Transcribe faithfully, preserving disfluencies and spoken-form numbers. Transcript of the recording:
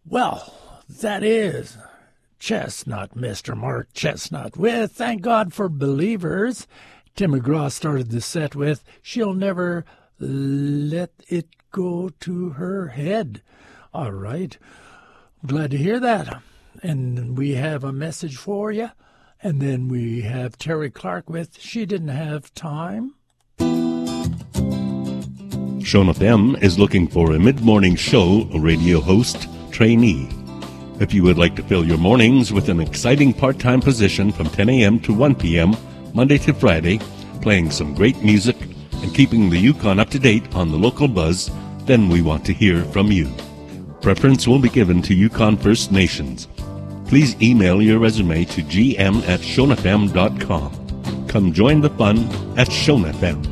Well, that is Chestnut, Mister Mark Chestnut with Thank God for Believers. Tim McGraw started the set with She'll Never Let It Go to Her Head. All right. Glad to hear that. And we have a message for you. And then we have Terry Clark with She Didn't Have Time. Shona F M is looking for a mid-morning show radio host trainee. If you would like to fill your mornings with an exciting part-time position from ten a.m. to one p.m., Monday to Friday, playing some great music and keeping the Yukon up to date on the local buzz, then we want to hear from you. Preference will be given to Yukon First Nations. Please email your resume to g m at shona f m dot com. Come join the fun at Shona F M.